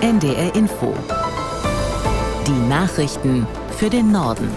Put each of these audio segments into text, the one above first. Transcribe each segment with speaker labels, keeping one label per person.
Speaker 1: NDR Info. Die Nachrichten für den Norden.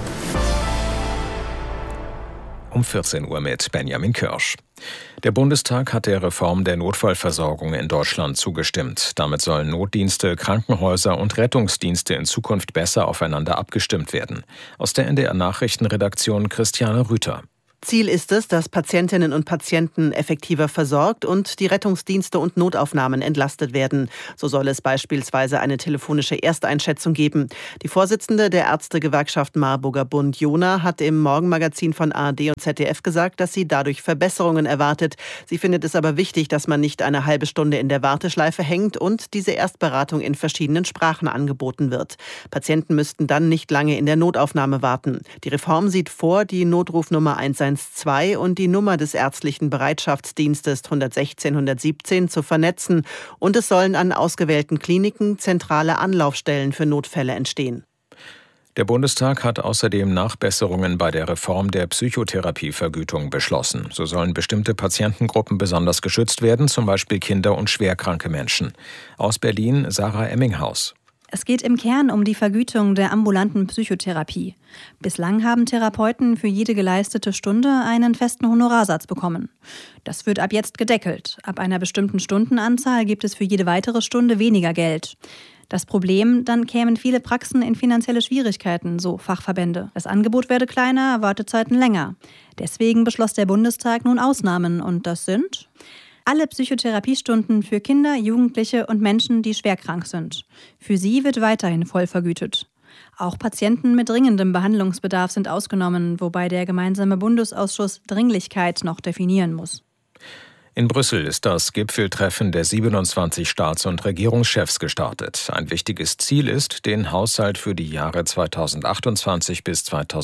Speaker 2: Um 14 Uhr mit Benjamin Kirsch. Der Bundestag hat der Reform der Notfallversorgung in Deutschland zugestimmt. Damit sollen Notdienste, Krankenhäuser und Rettungsdienste in Zukunft besser aufeinander abgestimmt werden. Aus der NDR Nachrichtenredaktion Christiane Rüther.
Speaker 3: Ziel ist es, dass Patientinnen und Patienten effektiver versorgt und die Rettungsdienste und Notaufnahmen entlastet werden. So soll es beispielsweise eine telefonische Ersteinschätzung geben. Die Vorsitzende der Ärztegewerkschaft Marburger Bund, Jona, hat im Morgenmagazin von ARD und ZDF gesagt, dass sie dadurch Verbesserungen erwartet. Sie findet es aber wichtig, dass man nicht eine halbe Stunde in der Warteschleife hängt und diese Erstberatung in verschiedenen Sprachen angeboten wird. Patienten müssten dann nicht lange in der Notaufnahme warten. Die Reform sieht vor, die Notrufnummer 112 und die Nummer des ärztlichen Bereitschaftsdienstes 116 zu vernetzen. Und es sollen an ausgewählten Kliniken zentrale Anlaufstellen für Notfälle entstehen.
Speaker 2: Der Bundestag hat außerdem Nachbesserungen bei der Reform der Psychotherapievergütung beschlossen. So sollen bestimmte Patientengruppen besonders geschützt werden, zum Beispiel Kinder und schwerkranke Menschen. Aus Berlin Sarah Emminghaus.
Speaker 4: Es geht im Kern um die Vergütung der ambulanten Psychotherapie. Bislang haben Therapeuten für jede geleistete Stunde einen festen Honorarsatz bekommen. Das wird ab jetzt gedeckelt. Ab einer bestimmten Stundenanzahl gibt es für jede weitere Stunde weniger Geld. Das Problem, dann kämen viele Praxen in finanzielle Schwierigkeiten, so Fachverbände. Das Angebot werde kleiner, Wartezeiten länger. Deswegen beschloss der Bundestag nun Ausnahmen und das sind alle Psychotherapiestunden für Kinder, Jugendliche und Menschen, die schwerkrank sind. Für sie wird weiterhin voll vergütet. Auch Patienten mit dringendem Behandlungsbedarf sind ausgenommen, wobei der gemeinsame Bundesausschuss Dringlichkeit noch definieren muss.
Speaker 2: In Brüssel ist das Gipfeltreffen der 27 Staats- und Regierungschefs gestartet. Ein wichtiges Ziel ist, den Haushalt für die Jahre 2028 bis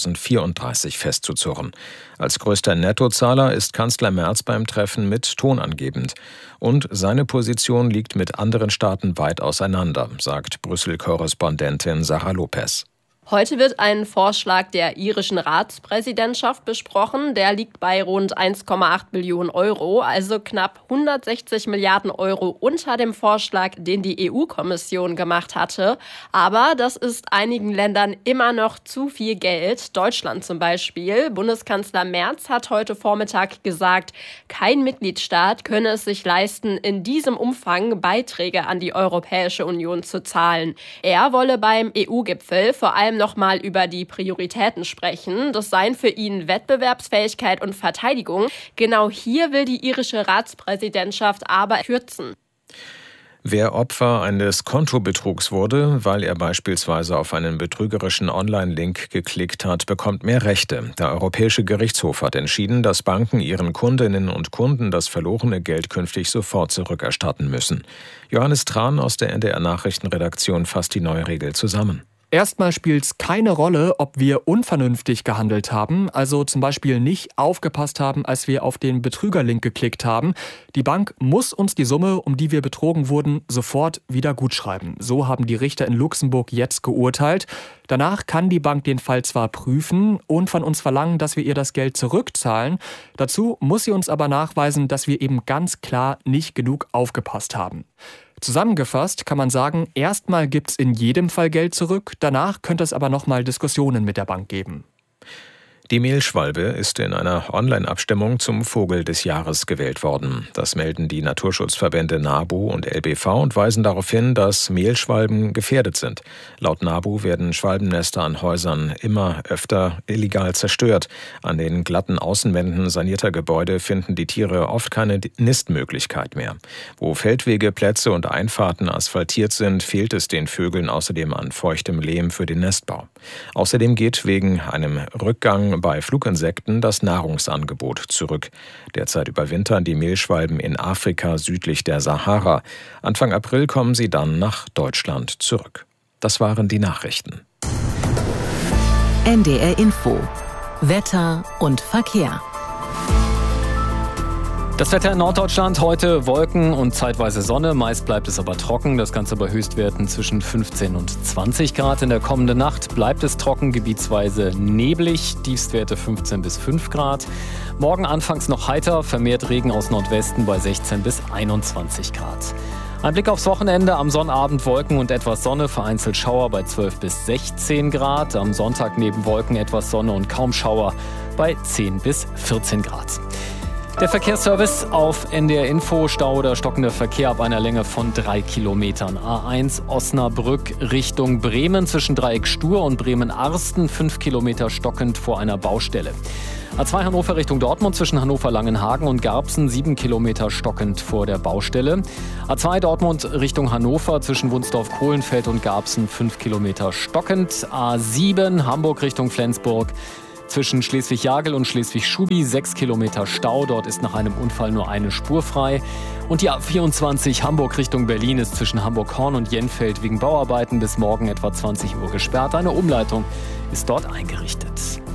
Speaker 2: 2034 festzuzurren. Als größter Nettozahler ist Kanzler Merz beim Treffen mit tonangebend. Und seine Position liegt mit anderen Staaten weit auseinander, sagt Brüssel-Korrespondentin Sarah Lopez.
Speaker 5: Heute wird ein Vorschlag der irischen Ratspräsidentschaft besprochen. Der liegt bei rund 1,8 Billionen Euro, also knapp 160 Milliarden Euro unter dem Vorschlag, den die EU-Kommission gemacht hatte. Aber das ist einigen Ländern immer noch zu viel Geld. Deutschland zum Beispiel. Bundeskanzler Merz hat heute Vormittag gesagt, kein Mitgliedstaat könne es sich leisten, in diesem Umfang Beiträge an die Europäische Union zu zahlen. Er wolle beim EU-Gipfel vor allem noch mal über die Prioritäten sprechen. Das seien für ihn Wettbewerbsfähigkeit und Verteidigung. Genau hier will die irische Ratspräsidentschaft aber kürzen.
Speaker 2: Wer Opfer eines Kontobetrugs wurde, weil er beispielsweise auf einen betrügerischen Online-Link geklickt hat, bekommt mehr Rechte. Der Europäische Gerichtshof hat entschieden, dass Banken ihren Kundinnen und Kunden das verlorene Geld künftig sofort zurückerstatten müssen. Johannes Tran aus der NDR Nachrichtenredaktion fasst die neue Regel zusammen.
Speaker 6: Erstmal spielt es keine Rolle, ob wir unvernünftig gehandelt haben, also zum Beispiel nicht aufgepasst haben, als wir auf den Betrügerlink geklickt haben. Die Bank muss uns die Summe, um die wir betrogen wurden, sofort wieder gutschreiben. So haben die Richter in Luxemburg jetzt geurteilt. Danach kann die Bank den Fall zwar prüfen und von uns verlangen, dass wir ihr das Geld zurückzahlen. Dazu muss sie uns aber nachweisen, dass wir eben ganz klar nicht genug aufgepasst haben. Zusammengefasst kann man sagen, erstmal gibt's in jedem Fall Geld zurück, danach könnte es aber nochmal Diskussionen mit der Bank geben.
Speaker 2: Die Mehlschwalbe ist in einer Online-Abstimmung zum Vogel des Jahres gewählt worden. Das melden die Naturschutzverbände NABU und LBV und weisen darauf hin, dass Mehlschwalben gefährdet sind. Laut NABU werden Schwalbennester an Häusern immer öfter illegal zerstört. An den glatten Außenwänden sanierter Gebäude finden die Tiere oft keine Nistmöglichkeit mehr. Wo Feldwege, Plätze und Einfahrten asphaltiert sind, fehlt es den Vögeln außerdem an feuchtem Lehm für den Nestbau. Außerdem geht wegen einem Rückgang bei Fluginsekten das Nahrungsangebot zurück. Derzeit überwintern die Mehlschwalben in Afrika südlich der Sahara. Anfang April kommen sie dann nach Deutschland zurück. Das waren die Nachrichten.
Speaker 1: NDR Info. Wetter und Verkehr.
Speaker 7: Das Wetter in Norddeutschland heute Wolken und zeitweise Sonne. Meist bleibt es aber trocken. Das Ganze bei Höchstwerten zwischen 15 und 20 Grad. In der kommenden Nacht bleibt es trocken, gebietsweise neblig. Tiefstwerte 15 bis 5 Grad. Morgen anfangs noch heiter, vermehrt Regen aus Nordwesten bei 16 bis 21 Grad. Ein Blick aufs Wochenende. Am Sonnabend Wolken und etwas Sonne, vereinzelt Schauer bei 12 bis 16 Grad. Am Sonntag neben Wolken etwas Sonne und kaum Schauer bei 10 bis 14 Grad. Der Verkehrsservice auf NDR Info. Stau oder stockender Verkehr ab einer Länge von 3 Kilometern. A1 Osnabrück Richtung Bremen zwischen Dreieck Stur und Bremen-Arsten. 5 Kilometer stockend vor einer Baustelle. A2 Hannover Richtung Dortmund zwischen Hannover-Langenhagen und Garbsen 7 Kilometer stockend vor der Baustelle. A2 Dortmund Richtung Hannover zwischen Wunsdorf-Kohlenfeld und Garbsen 5 Kilometer stockend. A7 Hamburg Richtung Flensburg zwischen Schleswig-Jagel und Schleswig-Schubi 6 Kilometer Stau. Dort ist nach einem Unfall nur eine Spur frei. Und die A24 Hamburg Richtung Berlin ist zwischen Hamburg-Horn und Jenfeld wegen Bauarbeiten bis morgen etwa 20 Uhr gesperrt. Eine Umleitung ist dort eingerichtet.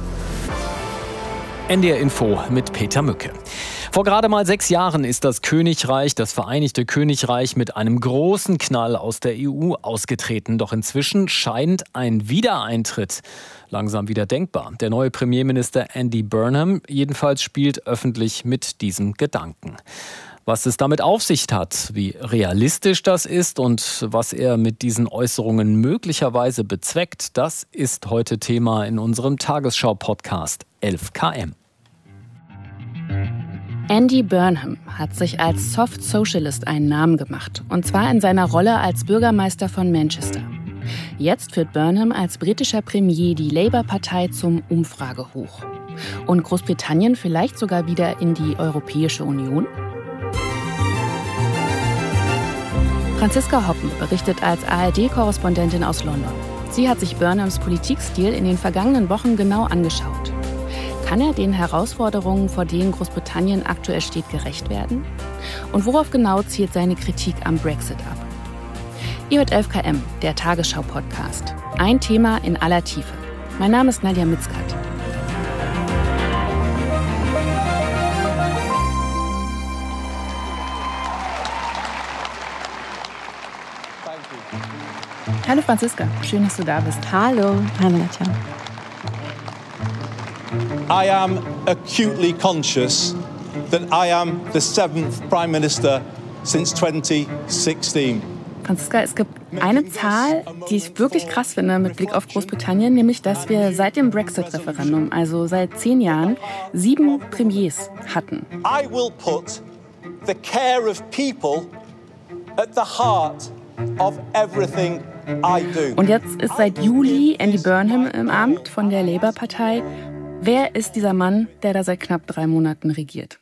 Speaker 7: NDR Info mit Peter Mücke. Vor gerade mal 6 Jahren ist das Vereinigte Königreich, mit einem großen Knall aus der EU ausgetreten. Doch inzwischen scheint ein Wiedereintritt langsam wieder denkbar. Der neue Premierminister Andy Burnham jedenfalls spielt öffentlich mit diesem Gedanken. Was es damit auf sich hat, wie realistisch das ist und was er mit diesen Äußerungen möglicherweise bezweckt, das ist heute Thema in unserem Tagesschau-Podcast 11KM.
Speaker 8: Andy Burnham hat sich als Soft Socialist einen Namen gemacht, und zwar in seiner Rolle als Bürgermeister von Manchester. Jetzt führt Burnham als britischer Premier die Labour-Partei zum Umfragehoch. Und Großbritannien vielleicht sogar wieder in die Europäische Union? Franziska Hoppen berichtet als ARD-Korrespondentin aus London. Sie hat sich Burnhams Politikstil in den vergangenen Wochen genau angeschaut. Kann er den Herausforderungen, vor denen Großbritannien aktuell steht, gerecht werden? Und worauf genau zielt seine Kritik am Brexit ab? Ihr hört 11KM, der Tagesschau-Podcast. Ein Thema in aller Tiefe. Mein Name ist Nadja Mitzkat. Hallo Franziska, schön, dass du da bist.
Speaker 9: Hallo Nadja.
Speaker 10: I am acutely conscious that I am the 7th Prime Minister since 2016.
Speaker 8: Franziska, es gibt eine Zahl, die ich wirklich krass finde mit Blick auf Großbritannien, nämlich, dass wir seit dem Brexit-Referendum, also seit 10 Jahren, 7 Premiers hatten.
Speaker 10: I will put the care of people at the heart of everything I do.
Speaker 8: Und jetzt ist seit Juli Andy Burnham im Amt von der Labour-Partei. Wer ist dieser Mann, der da seit knapp 3 Monaten regiert?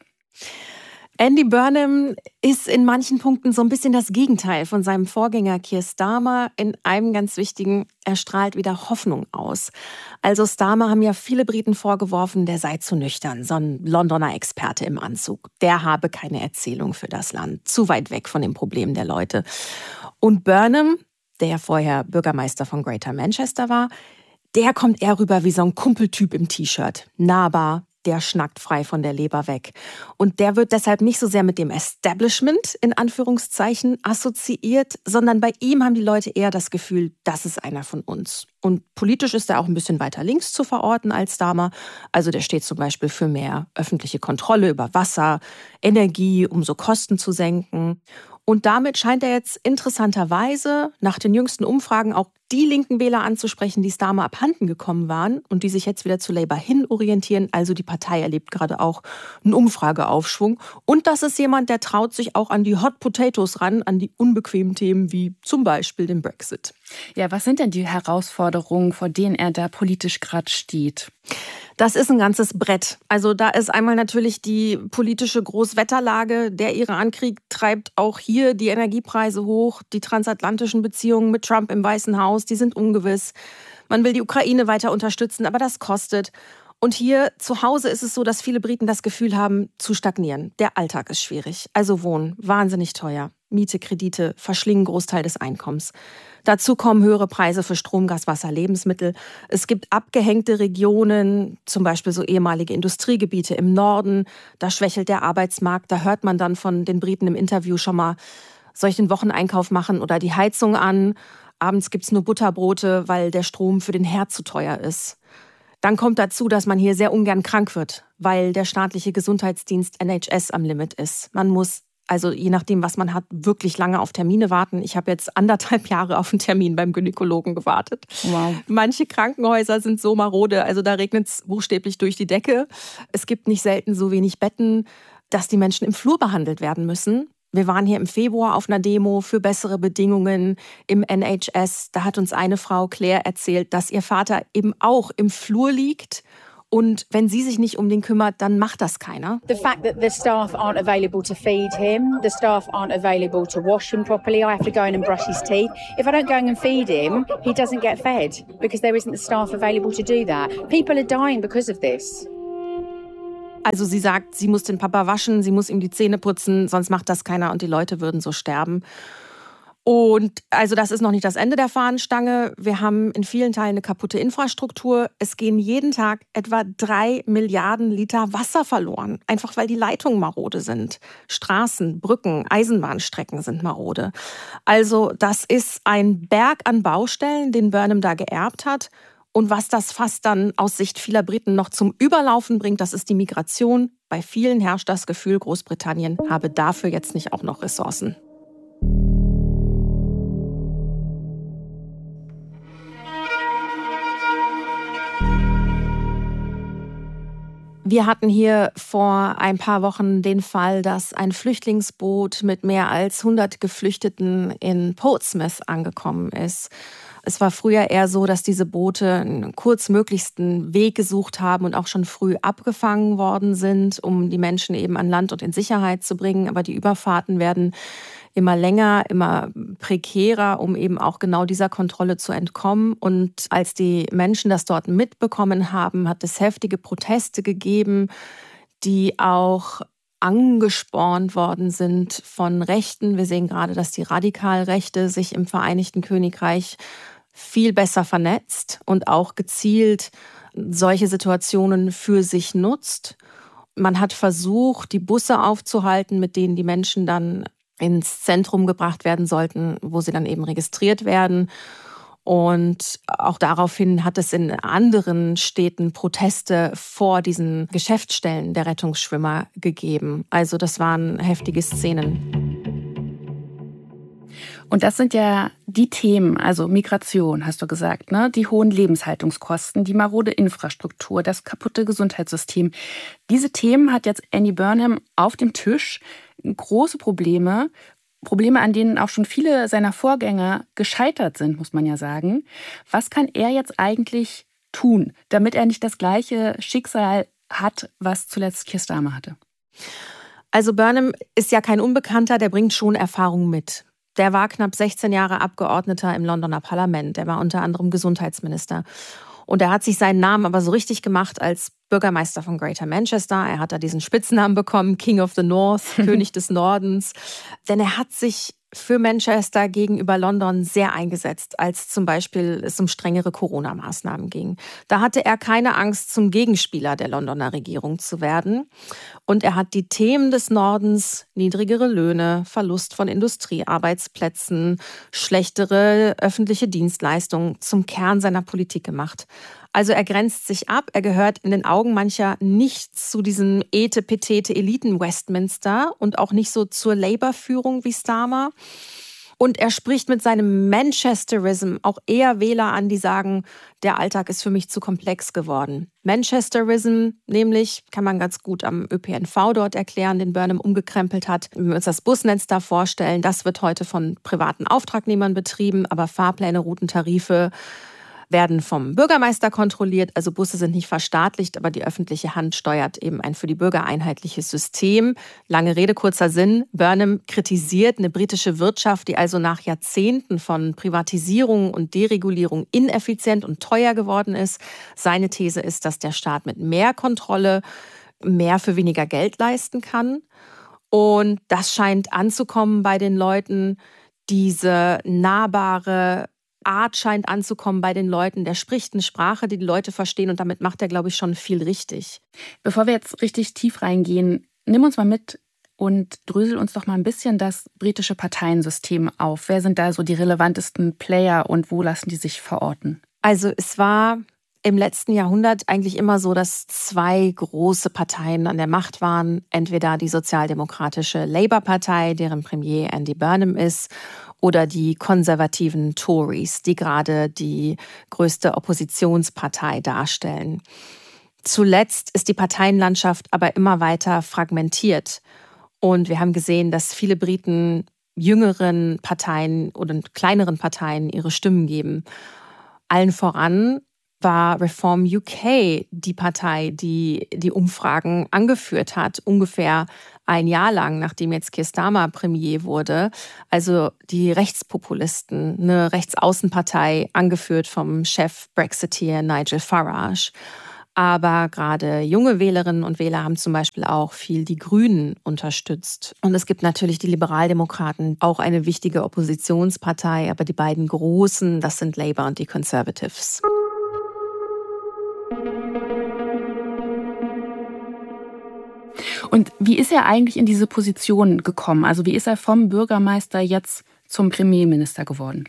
Speaker 9: Andy Burnham ist in manchen Punkten so ein bisschen das Gegenteil von seinem Vorgänger Keir Starmer in einem ganz wichtigen: er strahlt wieder Hoffnung aus. Also Starmer haben ja viele Briten vorgeworfen, der sei zu nüchtern, so ein Londoner Experte im Anzug. Der habe keine Erzählung für das Land, zu weit weg von den Problemen der Leute. Und Burnham, der ja vorher Bürgermeister von Greater Manchester war, der kommt eher rüber wie so ein Kumpeltyp im T-Shirt. Nahbar, der schnackt frei von der Leber weg. Und der wird deshalb nicht so sehr mit dem Establishment in Anführungszeichen assoziiert, sondern bei ihm haben die Leute eher das Gefühl, das ist einer von uns. Und politisch ist er auch ein bisschen weiter links zu verorten als Starmer. Also der steht zum Beispiel für mehr öffentliche Kontrolle über Wasser, Energie, um so Kosten zu senken. Und damit scheint er jetzt interessanterweise nach den jüngsten Umfragen auch die linken Wähler anzusprechen, die Starmer abhanden gekommen waren und die sich jetzt wieder zu Labour hin orientieren. Also die Partei erlebt gerade auch einen Umfrageaufschwung. Und das ist jemand, der traut sich auch an die Hot Potatoes ran, an die unbequemen Themen wie zum Beispiel den Brexit.
Speaker 8: Ja, was sind denn die Herausforderungen, vor denen er da politisch gerade steht?
Speaker 9: Das ist ein ganzes Brett. Also da ist einmal natürlich die politische Großwetterlage. Der Irankrieg treibt auch hier die Energiepreise hoch. Die transatlantischen Beziehungen mit Trump im Weißen Haus, die sind ungewiss. Man will die Ukraine weiter unterstützen, aber das kostet. Und hier zu Hause ist es so, dass viele Briten das Gefühl haben, zu stagnieren. Der Alltag ist schwierig. Also Wohnen, wahnsinnig teuer. Miete, Kredite verschlingen einen Großteil des Einkommens. Dazu kommen höhere Preise für Strom, Gas, Wasser, Lebensmittel. Es gibt abgehängte Regionen, zum Beispiel so ehemalige Industriegebiete im Norden. Da schwächelt der Arbeitsmarkt. Da hört man dann von den Briten im Interview schon mal, soll ich den Wocheneinkauf machen oder die Heizung an? Abends gibt's nur Butterbrote, weil der Strom für den Herd zu teuer ist. Dann kommt dazu, dass man hier sehr ungern krank wird, weil der staatliche Gesundheitsdienst NHS am Limit ist. Man muss Also je nachdem, was man hat, wirklich lange auf Termine warten. Ich habe jetzt 1,5 Jahre auf einen Termin beim Gynäkologen gewartet.
Speaker 8: Wow.
Speaker 9: Manche Krankenhäuser sind so marode, also da regnet es buchstäblich durch die Decke. Es gibt nicht selten so wenig Betten, dass die Menschen im Flur behandelt werden müssen. Wir waren hier im Februar auf einer Demo für bessere Bedingungen im NHS. Da hat uns eine Frau, Claire, erzählt, dass ihr Vater eben auch im Flur liegt. Und wenn sie sich nicht um den kümmert, dann macht das keiner.
Speaker 11: The fact that the staff aren't available to feed him, the staff aren't available to wash him properly. I have to go in and brush his teeth. If I don't go in and feed him, he doesn't get fed because there isn't the staff available to do that. People are dying because of this.
Speaker 9: Also sie sagt, sie muss den Papa waschen, sie muss ihm die Zähne putzen, sonst macht das keiner und die Leute würden so sterben. Und also das ist noch nicht das Ende der Fahnenstange. Wir haben in vielen Teilen eine kaputte Infrastruktur. Es gehen jeden Tag etwa 3 Milliarden Liter Wasser verloren, einfach weil die Leitungen marode sind. Straßen, Brücken, Eisenbahnstrecken sind marode. Also das ist ein Berg an Baustellen, den Burnham da geerbt hat. Und was das fast dann aus Sicht vieler Briten noch zum Überlaufen bringt, das ist die Migration. Bei vielen herrscht das Gefühl, Großbritannien habe dafür jetzt nicht auch noch Ressourcen. Wir hatten hier vor ein paar Wochen den Fall, dass ein Flüchtlingsboot mit mehr als 100 Geflüchteten in Portsmouth angekommen ist. Es war früher eher so, dass diese Boote einen kurzmöglichsten Weg gesucht haben und auch schon früh abgefangen worden sind, um die Menschen eben an Land und in Sicherheit zu bringen. Aber die Überfahrten werden immer länger, immer prekärer, um eben auch genau dieser Kontrolle zu entkommen. Und als die Menschen das dort mitbekommen haben, hat es heftige Proteste gegeben, die auch angespornt worden sind von Rechten. Wir sehen gerade, dass die Radikalrechte sich im Vereinigten Königreich viel besser vernetzt und auch gezielt solche Situationen für sich nutzt. Man hat versucht, die Busse aufzuhalten, mit denen die Menschen dann ins Zentrum gebracht werden sollten, wo sie dann eben registriert werden. Und auch daraufhin hat es in anderen Städten Proteste vor diesen Geschäftsstellen der Rettungsschwimmer gegeben. Also das waren heftige Szenen.
Speaker 8: Und das sind ja die Themen, also Migration, hast du gesagt, ne? Die hohen Lebenshaltungskosten, die marode Infrastruktur, das kaputte Gesundheitssystem. Diese Themen hat jetzt Andy Burnham auf dem Tisch. Große Probleme, an denen auch schon viele seiner Vorgänger gescheitert sind, muss man ja sagen. Was kann er jetzt eigentlich tun, damit er nicht das gleiche Schicksal hat, was zuletzt Keir Starmer hatte?
Speaker 9: Also Burnham ist ja kein Unbekannter, der bringt schon Erfahrung mit. Der war knapp 16 Jahre Abgeordneter im Londoner Parlament. Der war unter anderem Gesundheitsminister. Und er hat sich seinen Namen aber so richtig gemacht als Bürgermeister von Greater Manchester. Er hat da diesen Spitznamen bekommen, King of the North, König des Nordens. Denn er hat sich für Manchester gegenüber London sehr eingesetzt, als zum Beispiel es um strengere Corona-Maßnahmen ging. Da hatte er keine Angst, zum Gegenspieler der Londoner Regierung zu werden. Und er hat die Themen des Nordens, niedrigere Löhne, Verlust von Industriearbeitsplätzen, schlechtere öffentliche Dienstleistungen zum Kern seiner Politik gemacht. Also er grenzt sich ab, er gehört in den Augen mancher nicht zu diesem Etepetete-Eliten Westminster und auch nicht so zur Labour-Führung wie Starmer. Und er spricht mit seinem Manchesterism auch eher Wähler an, die sagen, der Alltag ist für mich zu komplex geworden. Manchesterism nämlich, kann man ganz gut am ÖPNV dort erklären, den Burnham umgekrempelt hat. Wenn wir uns das Busnetz da vorstellen, das wird heute von privaten Auftragnehmern betrieben, aber Fahrpläne, Routentarife werden vom Bürgermeister kontrolliert. Also Busse sind nicht verstaatlicht, aber die öffentliche Hand steuert eben ein für die Bürger einheitliches System. Lange Rede, kurzer Sinn. Burnham kritisiert eine britische Wirtschaft, die also nach Jahrzehnten von Privatisierung und Deregulierung ineffizient und teuer geworden ist. Seine These ist, dass der Staat mit mehr Kontrolle mehr für weniger Geld leisten kann. Und das scheint anzukommen bei den Leuten. Diese nahbare Art scheint anzukommen bei den Leuten. Der spricht eine Sprache, die Leute verstehen und damit macht er, glaube ich, schon viel richtig.
Speaker 8: Bevor wir jetzt richtig tief reingehen, nimm uns mal mit und drösel uns doch mal ein bisschen das britische Parteiensystem auf. Wer sind da so die relevantesten Player und wo lassen die sich verorten?
Speaker 9: Also es war im letzten Jahrhundert eigentlich immer so, dass 2 große Parteien an der Macht waren. Entweder die sozialdemokratische Labour-Partei, deren Premier Andy Burnham ist, oder die konservativen Tories, die gerade die größte Oppositionspartei darstellen. Zuletzt ist die Parteienlandschaft aber immer weiter fragmentiert. Und wir haben gesehen, dass viele Briten jüngeren Parteien oder kleineren Parteien ihre Stimmen geben. Allen voran war Reform UK die Partei, die die Umfragen angeführt hat, ungefähr ein Jahr lang, nachdem jetzt Keir Starmer Premier wurde. Also die Rechtspopulisten, eine Rechtsaußenpartei, angeführt vom Chef Brexiteer Nigel Farage. Aber gerade junge Wählerinnen und Wähler haben zum Beispiel auch viel die Grünen unterstützt. Und es gibt natürlich die Liberaldemokraten, auch eine wichtige Oppositionspartei. Aber die beiden großen, das sind Labour und die Conservatives.
Speaker 8: Und wie ist er eigentlich in diese Position gekommen? Also wie ist er vom Bürgermeister jetzt zum Premierminister geworden?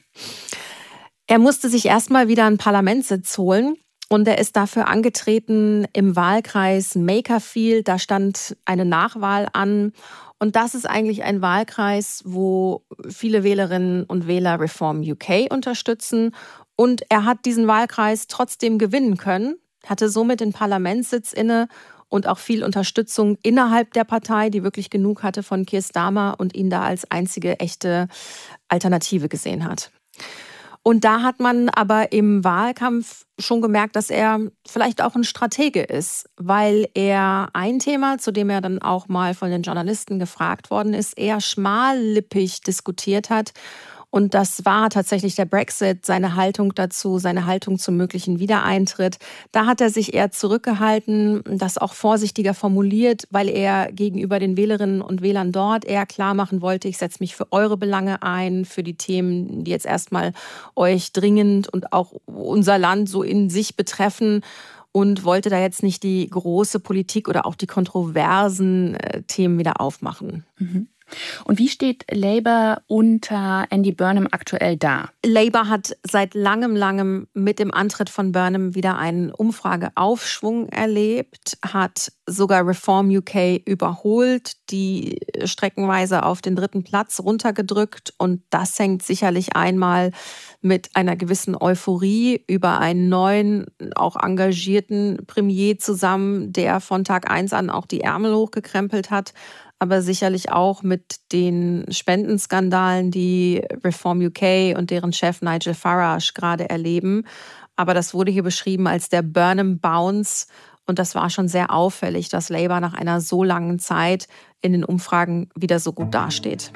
Speaker 9: Er musste sich erstmal wieder einen Parlamentssitz holen. Und er ist dafür angetreten im Wahlkreis Makerfield. Da stand eine Nachwahl an. Und das ist eigentlich ein Wahlkreis, wo viele Wählerinnen und Wähler Reform UK unterstützen. Und er hat diesen Wahlkreis trotzdem gewinnen können, hatte somit den Parlamentssitz inne und auch viel Unterstützung innerhalb der Partei, die wirklich genug hatte von Keir Starmer und ihn da als einzige echte Alternative gesehen hat. Und da hat man aber im Wahlkampf schon gemerkt, dass er vielleicht auch ein Stratege ist, weil er ein Thema, zu dem er dann auch mal von den Journalisten gefragt worden ist, eher schmallippig diskutiert hat. Und das war tatsächlich der Brexit, seine Haltung dazu, seine Haltung zum möglichen Wiedereintritt. Da hat er sich eher zurückgehalten, das auch vorsichtiger formuliert, weil er gegenüber den Wählerinnen und Wählern dort eher klar machen wollte, ich setze mich für eure Belange ein, für die Themen, die jetzt erstmal euch dringend und auch unser Land so in sich betreffen. Und wollte da jetzt nicht die große Politik oder auch die kontroversen Themen wieder aufmachen.
Speaker 8: Mhm. Und wie steht Labour unter Andy Burnham aktuell da?
Speaker 9: Labour hat seit langem mit dem Antritt von Burnham wieder einen Umfrageaufschwung erlebt, hat sogar Reform UK überholt, die streckenweise auf den 3. Platz runtergedrückt. Und das hängt sicherlich einmal mit einer gewissen Euphorie über einen neuen, auch engagierten Premier zusammen, der von Tag 1 an auch die Ärmel hochgekrempelt hat. Aber sicherlich auch mit den Spendenskandalen, die Reform UK und deren Chef Nigel Farage gerade erleben. Aber das wurde hier beschrieben als der Burnham Bounce. Und das war schon sehr auffällig, dass Labour nach einer so langen Zeit in den Umfragen wieder so gut dasteht.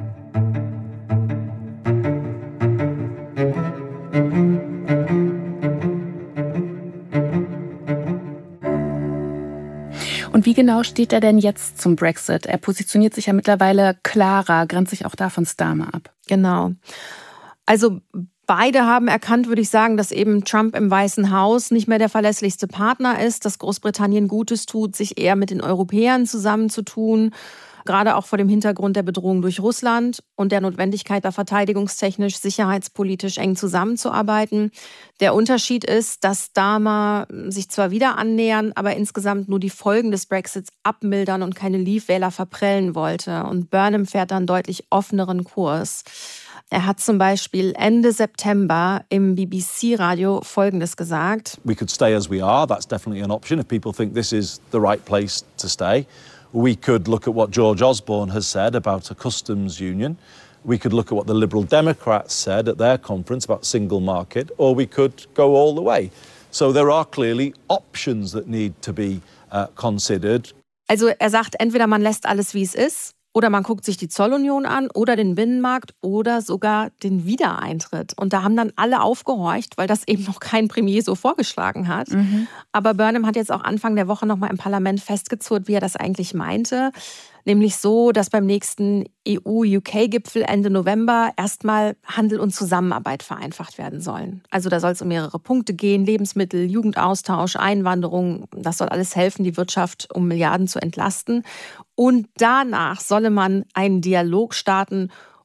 Speaker 8: Und wie genau steht er denn jetzt zum Brexit? Er positioniert sich ja mittlerweile klarer, grenzt sich auch da von Starmer ab.
Speaker 9: Genau. Also beide haben erkannt, würde ich sagen, dass eben Trump im Weißen Haus nicht mehr der verlässlichste Partner ist, dass Großbritannien Gutes tut, sich eher mit den Europäern zusammenzutun. Gerade auch vor dem Hintergrund der Bedrohung durch Russland und der Notwendigkeit, da verteidigungstechnisch, sicherheitspolitisch eng zusammenzuarbeiten. Der Unterschied ist, dass Starmer sich zwar wieder annähern, aber insgesamt nur die Folgen des Brexits abmildern und keine Leave-Wähler verprellen wollte. Und Burnham fährt dann deutlich offeneren Kurs. Er hat zum Beispiel Ende September im BBC-Radio Folgendes gesagt.
Speaker 10: We could stay as we are. That's definitely an option if people think this is the right place to stay. We could look at what George Osborne has said about a customs union. We could look at what the Liberal Democrats said at their conference about single market, or we could go all the way. So there are clearly options that need to be considered.
Speaker 9: Also er sagt, entweder man lässt alles, wie es ist, oder man guckt sich die Zollunion an oder den Binnenmarkt oder sogar den Wiedereintritt. Und da haben dann alle aufgehorcht, weil das eben noch kein Premier so vorgeschlagen hat. Mhm. Aber Burnham hat jetzt auch Anfang der Woche noch mal im Parlament festgezurrt, wie er das eigentlich meinte. Nämlich so, dass beim nächsten EU-UK-Gipfel Ende November erstmal Handel und Zusammenarbeit vereinfacht werden sollen. Also da soll es um mehrere Punkte gehen, Lebensmittel, Jugendaustausch, Einwanderung. Das soll alles helfen, die Wirtschaft um Milliarden zu entlasten. Und danach solle man einen Dialog starten,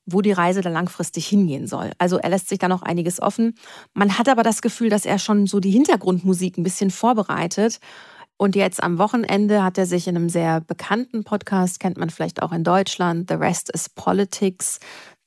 Speaker 9: wo die Reise dann langfristig hingehen soll. Also er lässt sich da noch einiges offen. Man hat aber das Gefühl, dass er schon so die Hintergrundmusik ein bisschen vorbereitet. Und jetzt am Wochenende hat er sich in einem sehr bekannten Podcast, kennt man vielleicht auch in Deutschland, The Rest is Politics,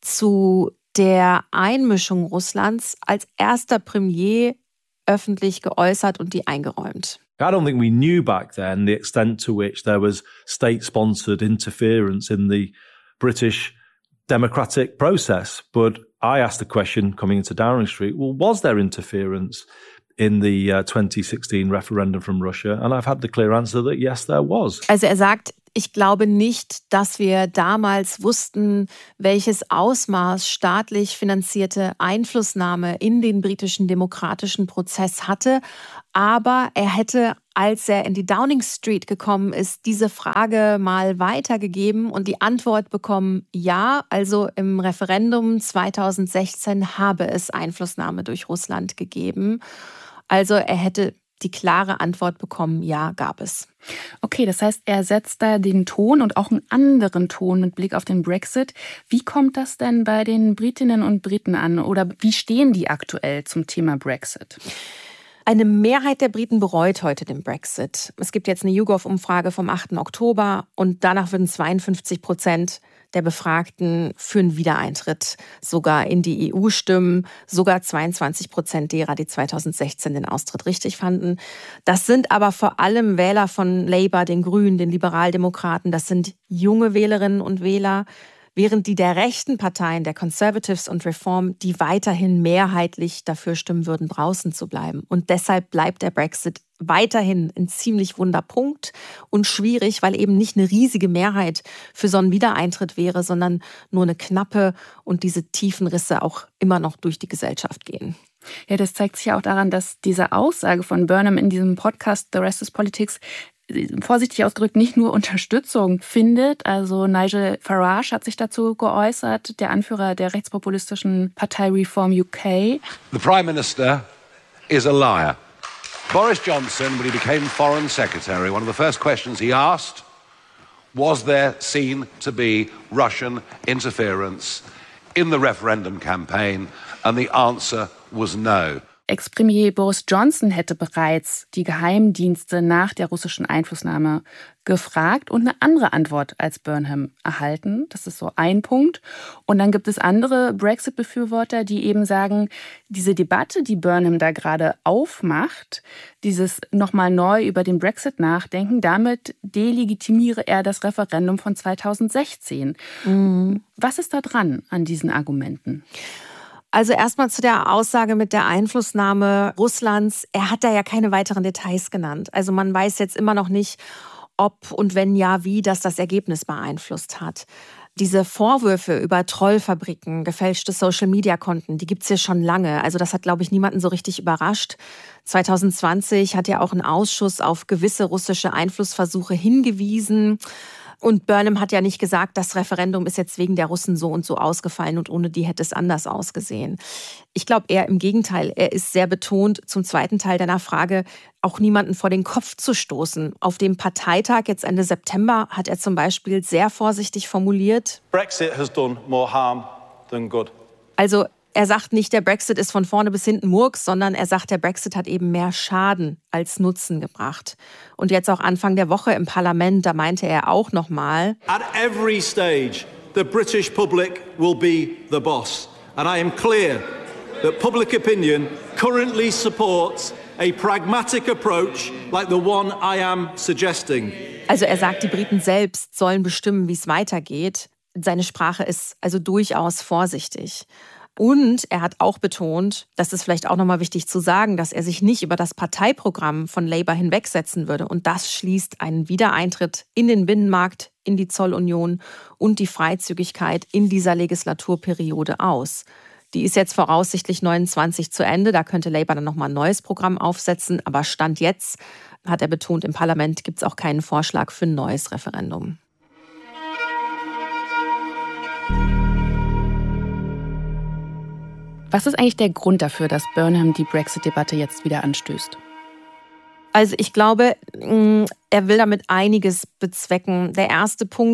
Speaker 9: zu der Einmischung Russlands als erster Premier öffentlich geäußert und die eingeräumt.
Speaker 10: I don't think we knew back then the extent to which there was state-sponsored interference in the British democratic process. But I asked the question coming into Downing Street, well, was there interference in the 2016 referendum from Russia? And I've had the clear answer that yes, there was.
Speaker 9: Also er sagt, ich glaube nicht, dass wir damals wussten, welches Ausmaß staatlich finanzierte Einflussnahme in den britischen demokratischen Prozess hatte. Aber er hätte, als er in die Downing Street gekommen ist, diese Frage mal weitergegeben und die Antwort bekommen, ja, also im Referendum 2016 habe es Einflussnahme durch Russland gegeben. Also er hätte die klare Antwort bekommen, ja, gab es.
Speaker 8: Okay, das heißt, er setzt da den Ton und auch einen anderen Ton mit Blick auf den Brexit. Wie kommt das denn bei den Britinnen und Briten an oder wie stehen die aktuell zum Thema Brexit?
Speaker 9: Eine Mehrheit der Briten bereut heute den Brexit. Es gibt jetzt eine YouGov-Umfrage vom 8. Oktober und danach würden 52% der Befragten für einen Wiedereintritt sogar in die EU stimmen. Sogar 22% derer, die 2016 den Austritt richtig fanden. Das sind aber vor allem Wähler von Labour, den Grünen, den Liberaldemokraten. Das sind junge Wählerinnen und Wähler. Während die der rechten Parteien, der Conservatives und Reform, die weiterhin mehrheitlich dafür stimmen würden, draußen zu bleiben. Und deshalb bleibt der Brexit weiterhin ein ziemlich wunder Punkt und schwierig, weil eben nicht eine riesige Mehrheit für so einen Wiedereintritt wäre, sondern nur eine knappe und diese tiefen Risse auch immer noch durch die Gesellschaft gehen.
Speaker 8: Ja, das zeigt sich ja auch daran, dass diese Aussage von Burnham in diesem Podcast The Rest is Politics vorsichtig ausgedrückt nicht nur Unterstützung findet. Also Nigel Farage hat sich dazu geäußert, der Anführer der rechtspopulistischen Partei Reform UK.
Speaker 12: The Prime Minister is a liar. Boris Johnson, when he became Foreign Secretary, one of the first questions he asked, was there seen to be Russian interference in the referendum campaign? And the answer was no.
Speaker 8: Ex-Premier Boris Johnson hätte bereits die Geheimdienste nach der russischen Einflussnahme gefragt und eine andere Antwort als Burnham erhalten. Das ist so ein Punkt. Und dann gibt es andere Brexit-Befürworter, die eben sagen, diese Debatte, die Burnham da gerade aufmacht, dieses nochmal neu über den Brexit nachdenken, damit delegitimiere er das Referendum von 2016. Was ist da dran an diesen Argumenten?
Speaker 9: Also erstmal zu der Aussage mit der Einflussnahme Russlands. Er hat da ja keine weiteren Details genannt. Also man weiß jetzt immer noch nicht, ob und wenn ja, wie das Ergebnis beeinflusst hat. Diese Vorwürfe über Trollfabriken, gefälschte Social-Media-Konten, die gibt's ja schon lange. Also das hat, glaube ich, niemanden so richtig überrascht. 2020 hat ja auch ein Ausschuss auf gewisse russische Einflussversuche hingewiesen. Und Burnham hat ja nicht gesagt, das Referendum ist jetzt wegen der Russen so und so ausgefallen und ohne die hätte es anders ausgesehen. Ich glaube eher im Gegenteil. Er ist sehr betont, zum zweiten Teil deiner Frage, auch niemanden vor den Kopf zu stoßen. Auf dem Parteitag jetzt Ende September hat er zum Beispiel sehr vorsichtig formuliert:
Speaker 10: Brexit has done more harm than good.
Speaker 9: Also er sagt nicht, der Brexit ist von vorne bis hinten Murks, sondern er sagt, der Brexit hat eben mehr Schaden als Nutzen gebracht. Und jetzt auch Anfang der Woche im Parlament, da meinte er auch nochmal:
Speaker 13: At every stage, the British public will be the boss. And I am clear that public opinion currently supports a pragmatic approach like the one I am suggesting.
Speaker 9: Also er sagt, die Briten selbst sollen bestimmen, wie es weitergeht. Seine Sprache ist also durchaus vorsichtig. Und er hat auch betont, das ist vielleicht auch nochmal wichtig zu sagen, dass er sich nicht über das Parteiprogramm von Labour hinwegsetzen würde. Und das schließt einen Wiedereintritt in den Binnenmarkt, in die Zollunion und die Freizügigkeit in dieser Legislaturperiode aus. Die ist jetzt voraussichtlich 29 zu Ende. Da könnte Labour dann nochmal ein neues Programm aufsetzen. Aber Stand jetzt, hat er betont, im Parlament gibt es auch keinen Vorschlag für ein neues Referendum.
Speaker 8: Was ist eigentlich der Grund dafür, dass Burnham die Brexit-Debatte jetzt wieder anstößt?
Speaker 9: Also ich glaube, er will damit einiges bezwecken. Der erste Punkt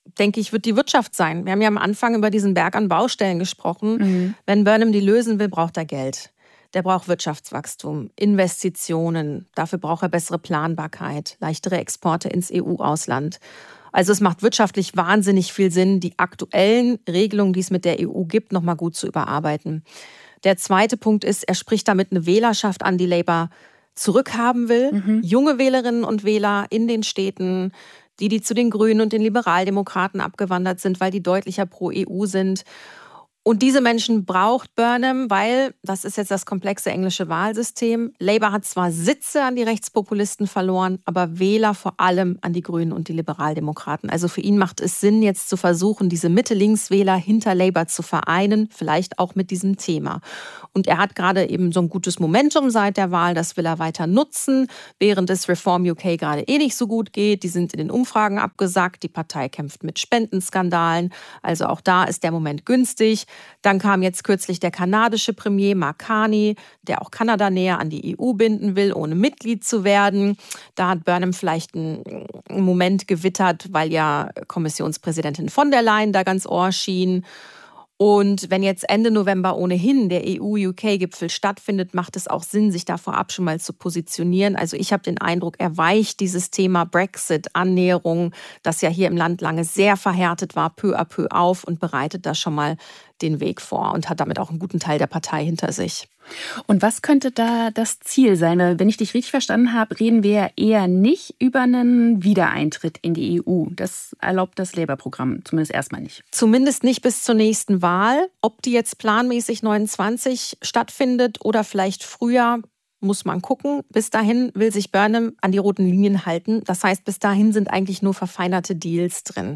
Speaker 9: denke ich, wird die Wirtschaft sein. Wir haben ja am Anfang über diesen Berg an Baustellen gesprochen. Wenn Burnham die lösen will, braucht er Geld. Der braucht Wirtschaftswachstum, Investitionen. Dafür braucht er bessere Planbarkeit, leichtere Exporte ins EU-Ausland. Also es macht wirtschaftlich wahnsinnig viel Sinn, die aktuellen Regelungen, die es mit der EU gibt, nochmal gut zu überarbeiten. Der zweite Punkt ist, er spricht damit eine Wählerschaft an, die Labour zurückhaben will. Junge Wählerinnen und Wähler in den Städten, die zu den Grünen und den Liberaldemokraten abgewandert sind, weil die deutlicher pro EU sind. Und diese Menschen braucht Burnham, weil, das ist jetzt das komplexe englische Wahlsystem, Labour hat zwar Sitze an die Rechtspopulisten verloren, aber Wähler vor allem an die Grünen und die Liberaldemokraten. Also für ihn macht es Sinn, jetzt zu versuchen, diese Mitte-Links-Wähler hinter Labour zu vereinen, vielleicht auch mit diesem Thema. Und er hat gerade eben so ein gutes Momentum seit der Wahl, das will er weiter nutzen, während es Reform UK gerade nicht so gut geht. Die sind in den Umfragen abgesackt, die Partei kämpft mit Spendenskandalen, also auch da ist der Moment günstig. Dann kam jetzt kürzlich der kanadische Premier Mark Carney, der auch Kanada näher an die EU binden will, ohne Mitglied zu werden. Da hat Burnham vielleicht einen Moment gewittert, weil ja Kommissionspräsidentin von der Leyen da ganz ohr schien. Und wenn jetzt Ende November ohnehin der EU-UK-Gipfel stattfindet, macht es auch Sinn, sich da vorab schon mal zu positionieren. Also ich habe den Eindruck, er weicht dieses Thema Brexit, Annäherung, das ja hier im Land lange sehr verhärtet war, peu à peu auf und bereitet da schon mal den Weg vor und hat damit auch einen guten Teil der Partei hinter sich.
Speaker 8: Und was könnte da das Ziel sein? Wenn ich dich richtig verstanden habe, reden wir eher nicht über einen Wiedereintritt in die EU. Das erlaubt das Labour-Programm zumindest erstmal nicht.
Speaker 9: Zumindest nicht bis zur nächsten Wahl. Ob die jetzt planmäßig 29 stattfindet oder vielleicht früher, muss man gucken. Bis dahin will sich Burnham an die roten Linien halten. Das heißt, bis dahin sind eigentlich nur verfeinerte Deals drin.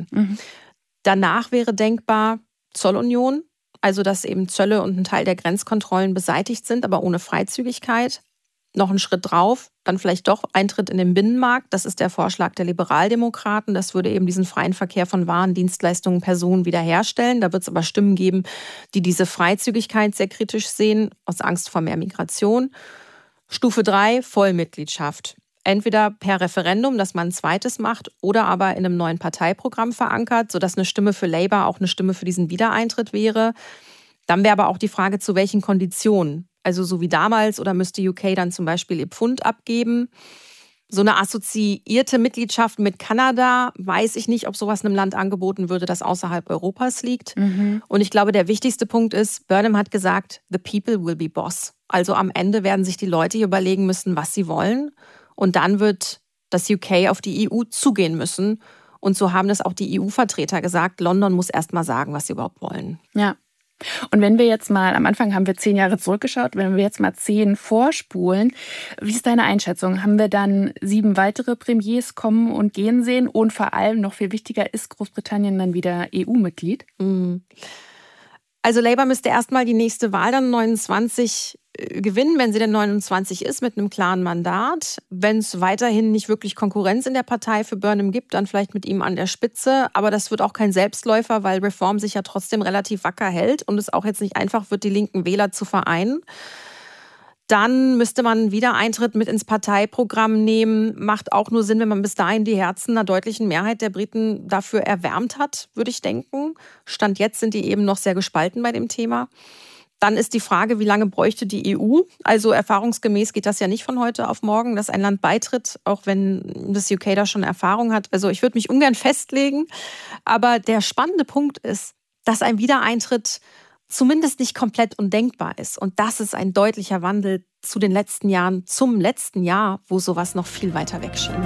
Speaker 9: Danach wäre denkbar Zollunion. Also, dass eben Zölle und ein Teil der Grenzkontrollen beseitigt sind, aber ohne Freizügigkeit. Noch einen Schritt drauf, dann vielleicht doch Eintritt in den Binnenmarkt. Das ist der Vorschlag der Liberaldemokraten. Das würde eben diesen freien Verkehr von Waren, Dienstleistungen, Personen wiederherstellen. Da wird es aber Stimmen geben, die diese Freizügigkeit sehr kritisch sehen, aus Angst vor mehr Migration. Stufe 3, Vollmitgliedschaft. Entweder per Referendum, dass man ein zweites macht, oder aber in einem neuen Parteiprogramm verankert, sodass eine Stimme für Labour auch eine Stimme für diesen Wiedereintritt wäre. Dann wäre aber auch die Frage, zu welchen Konditionen. Also so wie damals, oder müsste UK dann zum Beispiel ihr Pfund abgeben? So eine assoziierte Mitgliedschaft mit Kanada, weiß ich nicht, ob sowas einem Land angeboten würde, das außerhalb Europas liegt. Und ich glaube, der wichtigste Punkt ist, Burnham hat gesagt, the people will be boss. Also am Ende werden sich die Leute hier überlegen müssen, was sie wollen. Und dann wird das UK auf die EU zugehen müssen. Und so haben das auch die EU-Vertreter gesagt. London muss erst mal sagen, was sie überhaupt wollen.
Speaker 8: Ja. Und wenn wir jetzt mal, am Anfang haben wir 10 Jahre zurückgeschaut, wenn wir jetzt mal 10 vorspulen, wie ist deine Einschätzung? Haben wir dann 7 weitere Premiers kommen und gehen sehen? Und vor allem, noch viel wichtiger, ist Großbritannien dann wieder EU-Mitglied?
Speaker 9: Also Labour müsste erstmal die nächste Wahl dann 29 gewinnen, wenn sie denn 29 ist, mit einem klaren Mandat. Wenn es weiterhin nicht wirklich Konkurrenz in der Partei für Burnham gibt, dann vielleicht mit ihm an der Spitze. Aber das wird auch kein Selbstläufer, weil Reform sich ja trotzdem relativ wacker hält und es auch jetzt nicht einfach wird, die linken Wähler zu vereinen. Dann müsste man einen Wiedereintritt mit ins Parteiprogramm nehmen. Macht auch nur Sinn, wenn man bis dahin die Herzen einer deutlichen Mehrheit der Briten dafür erwärmt hat, würde ich denken. Stand jetzt sind die eben noch sehr gespalten bei dem Thema. Dann ist die Frage, wie lange bräuchte die EU? Also erfahrungsgemäß geht das ja nicht von heute auf morgen, dass ein Land beitritt, auch wenn das UK da schon Erfahrung hat. Also ich würde mich ungern festlegen. Aber der spannende Punkt ist, dass ein Wiedereintritt zumindest nicht komplett undenkbar ist. Und das ist ein deutlicher Wandel zu den letzten Jahren, zum letzten Jahr, wo sowas noch viel weiter weg schien.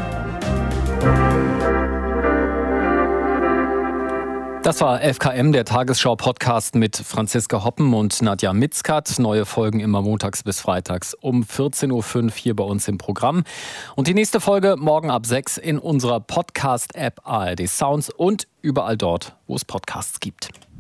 Speaker 7: Das war FKM, der Tagesschau-Podcast mit Franziska Hoppen und Nadja Mitzkat. Neue Folgen immer montags bis freitags um 14.05 Uhr hier bei uns im Programm. Und die nächste Folge morgen ab 6 in unserer Podcast-App ARD Sounds und überall dort, wo es Podcasts gibt.